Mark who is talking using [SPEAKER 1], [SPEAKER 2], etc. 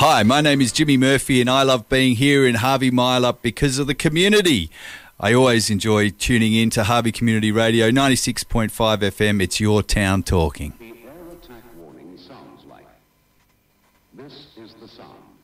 [SPEAKER 1] Hi, my name is Jimmy Murphy and I love being here in Harvey Mile because of the community. I always enjoy tuning in to Harvey Community Radio, 96.5 FM. It's your town talking.
[SPEAKER 2] The air attack warning sounds like. This is the sound.